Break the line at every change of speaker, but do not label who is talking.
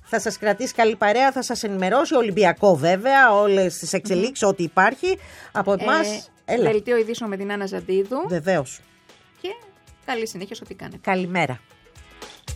Θα σας κρατήσει καλή παρέα, θα σας ενημερώσει. Ολυμπιακό βέβαια, όλες τις εξελίξεις, ό,τι υπάρχει. Από εμάς,
δελτίο ειδήσεων με την Άννα Ζαντίδου.
Βεβαίως.
Και καλή συνέχεια σε ό,τι κάνετε.
Καλημέρα.